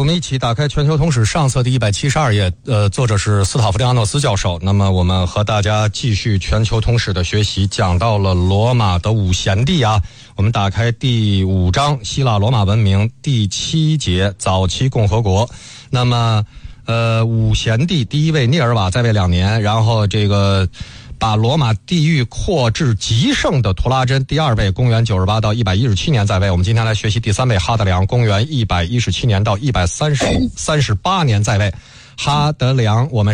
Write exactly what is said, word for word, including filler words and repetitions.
们一起打开全球通史上册第一百七十二页，呃，作者是斯塔夫利亚诺斯教授。那么我们和大家继续全球通史的学习，讲到了罗马的五贤帝啊。我们打开第五章希腊罗马文明第七节早期共和国。那么呃，五贤帝第一位涅尔瓦在位两年，然后这个把罗马地域扩至极盛的图拉真第二位，公元九十八到一百一十七年在位。我们今天来学习第三位哈德良，公元一百一十七年到一百三十三十八年在位。哈德良我们